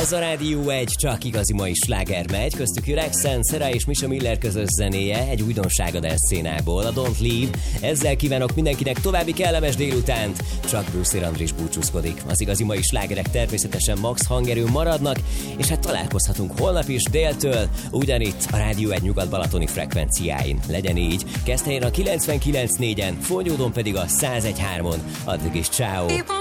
Ez a Rádió 1, csak igazi mai sláger megy, köztük Jürexen, Szera és Misha Miller közös zenéje, egy újdonság a dance szcénából, a Don't Leave. Ezzel kívánok mindenkinek további kellemes délutánt, csak Brüsszel Andris búcsúzkodik. Az igazi mai slágerek természetesen max hangerő maradnak, és hát találkozhatunk holnap is déltől, ugyanitt a Rádió 1 nyugat-balatoni frekvenciáin. Legyen így, kezd helyen a 99.4-en, Fonyódon pedig a 101.3-on. Addig is ciao.